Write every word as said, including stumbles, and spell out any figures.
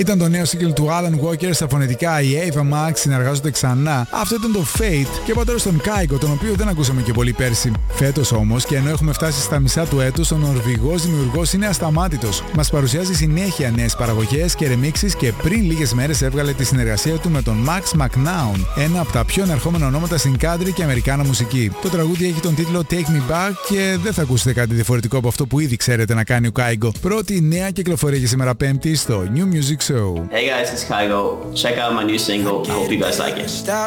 Ήταν το νέο single του Alan Walker, στα φωνητικά η Ava Max συνεργάζονται ξανά. Αυτό ήταν το Fate και ο πατέρος των Kygo, τον οποίο δεν ακούσαμε και πολύ πέρσι. Φέτος όμως, και ενώ έχουμε φτάσει στα μισά του έτους, ο Νορβηγός δημιουργός είναι ασταμάτητος. Μας παρουσιάζει συνέχεια νέες παραγωγές και remixes και πριν λίγες μέρες έβγαλε τη συνεργασία του με τον Max McNown, ένα από τα πιο ενερχόμενα ονόματα στην country και αμερικάνα μουσική. Το τραγούδι έχει τον τίτλο Take Me Back και δεν θα ακούσετε κάτι διαφορετικό από αυτό που ήδη ξέρετε να κάνει ο Kygo. Πρώτη νέα κυκλοφορία για σήμερα Πέμπτη στο New Music Show. Hey guys, it's Kygo. Check out my new single. I hope you guys like it.